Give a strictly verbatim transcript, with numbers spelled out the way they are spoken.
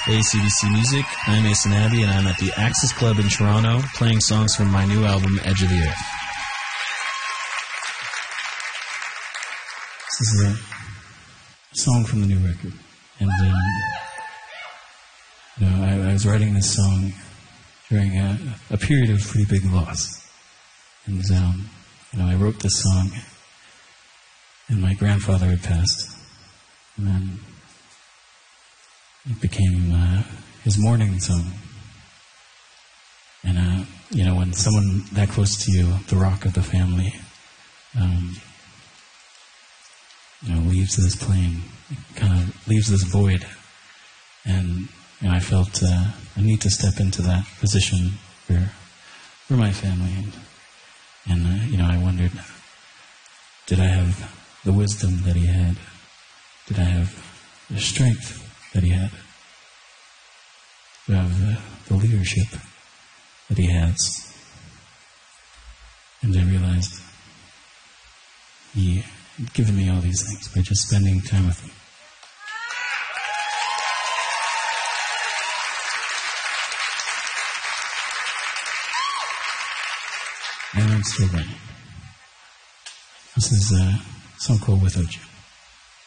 Hey, C D C Music. I'm Mason Abbey, and I'm at the Axis Club in Toronto, playing songs from my new album, Edge of the Earth. This is a song from the new record. And, um, you know, I, I was writing this song during a, a period of pretty big loss. And, um, you know, I wrote this song, and my grandfather had passed. And then it became uh, his mourning song. And, uh, you know, when someone that close to you, the rock of the family, um, you know, leaves this plane, kind of leaves this void. And, you know, I felt uh, a need to step into that position for, for my family. And, and uh, you know, I wondered, did I have the wisdom that he had? Did I have the strength that he had? Do I have the, the leadership that he has? And I realized he had given me all these things by just spending time with him. And I'm still running. This is a song called Without You.